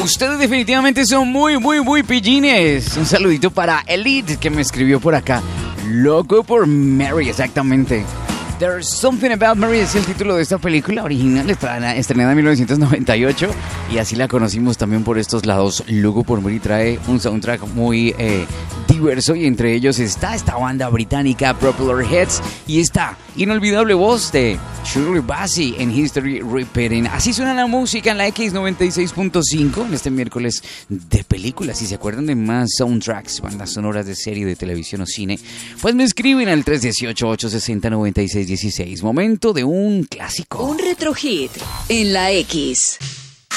Ustedes definitivamente son muy pillines. Un saludito para Elite que me escribió por acá. Loco por Mary, exactamente. There's Something About Mary es el título de esta película original, estrenada en 1998, y así la conocimos también por estos lados. Loco por Mary trae un soundtrack muy diverso, y entre ellos está esta banda británica Propeller Heads y esta inolvidable voz de Shirley Bassey en History Repeating. Así suena la música en la X96.5 en este miércoles de películas. Si se acuerdan de más soundtracks, bandas sonoras de serie, de televisión o cine, pues me escriben al 318-860-9616. Momento de un clásico. Un retro hit en la X.